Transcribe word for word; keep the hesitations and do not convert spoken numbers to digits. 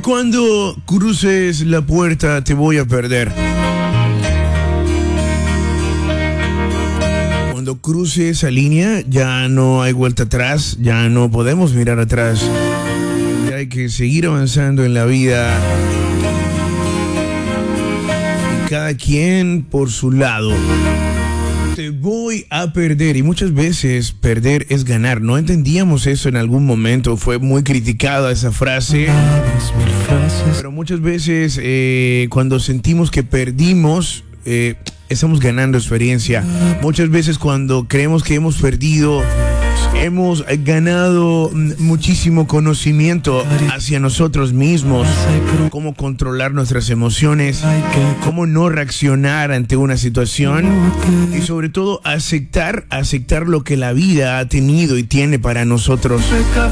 Cuando cruces la puerta te voy a perder. Cuando cruce esa línea ya no hay vuelta atrás, ya no podemos mirar atrás. Ya hay que seguir avanzando en la vida. Y cada quien por su lado. Te voy a perder. Y muchas veces perder es ganar. No entendíamos eso en algún momento. Fue muy criticada esa frase. Pero muchas veces eh, cuando sentimos que perdimos, eh, estamos ganando experiencia. Muchas veces cuando creemos que hemos perdido, hemos ganado muchísimo conocimiento hacia nosotros mismos, cómo controlar nuestras emociones, cómo no reaccionar ante una situación y sobre todo aceptar, aceptar lo que la vida ha tenido y tiene para nosotros.